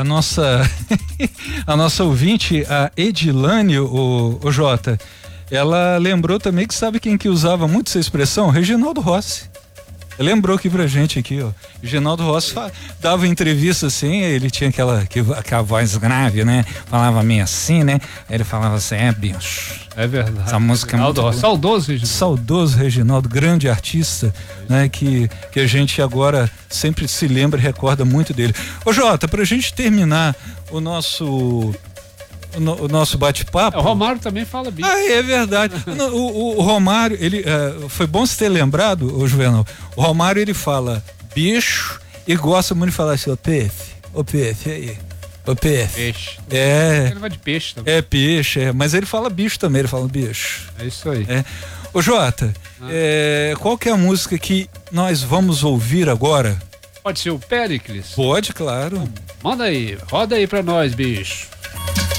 a nossa a nossa ouvinte, a Edilane, o Jota, ela lembrou também que sabe quem que usava muito essa expressão? Reginaldo Rossi. Lembrou aqui pra gente aqui, ó. Reginaldo Rossi dava entrevista assim, ele tinha aquela voz grave, né? Falava meio assim, né? Aí ele falava assim, bicho. É verdade. Essa música Reginaldo é muito Rossi. Saudoso Reginaldo. Saudoso Reginaldo, grande artista, né? Que a gente agora sempre se lembra e recorda muito dele. Ô Jota, pra gente terminar o nosso bate-papo. O Romário também fala bicho. É verdade. o Romário, ele foi bom você ter lembrado, o Juvenal. O Romário, ele fala bicho e gosta muito de falar assim, ô peixe aí. Ô peixe. Peixe. Ele vai de peixe também. É peixe, mas ele fala bicho também, ele fala bicho. É isso aí. Ô Jota, qual que é a música que nós vamos ouvir agora? Pode ser o Péricles? Pode, claro. Manda aí, roda aí pra nós, bicho.